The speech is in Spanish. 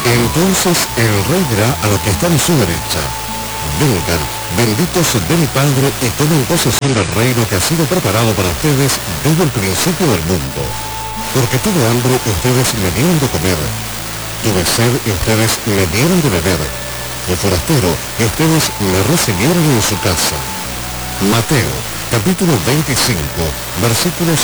Entonces el rey dirá a los que están a su derecha: vengan, benditos de mi Padre, y tomen posesión del reino que ha sido preparado para ustedes desde el principio del mundo. Porque tuve hambre y ustedes me dieron de comer, tuve sed y ustedes me dieron de beber, fui forastero y ustedes me recibieron en su casa. Mateo, capítulo 25, versículos